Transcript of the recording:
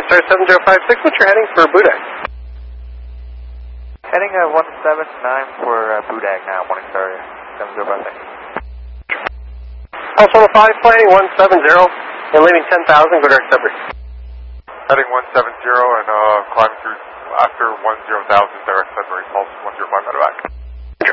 Star 7056, what's your heading for Budak? Heading 179 for Budak now, Morningstar 7056. House 105, flying 170 and leaving 10,000, go direct Sudbury. Heading 170 and climbing through after 10,000 direct Sudbury, pulse 105 medevac.